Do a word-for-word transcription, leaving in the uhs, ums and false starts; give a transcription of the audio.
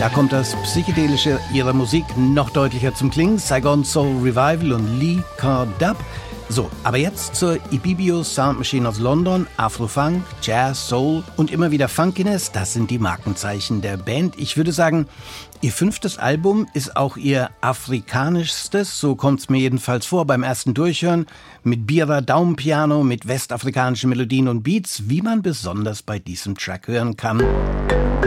Da kommt das Psychedelische ihrer Musik noch deutlicher zum Klingen. Saigon Soul Revival und Lee Car Dub. So, aber jetzt zur Ibibio Sound Machine aus London. Afro-Funk, Jazz, Soul und immer wieder Funkiness, das sind die Markenzeichen der Band. Ich würde sagen, ihr fünftes Album ist auch ihr afrikanischstes, so kommt's mir jedenfalls vor beim ersten Durchhören, mit Bira Daumenpiano, mit westafrikanischen Melodien und Beats, wie man besonders bei diesem Track hören kann.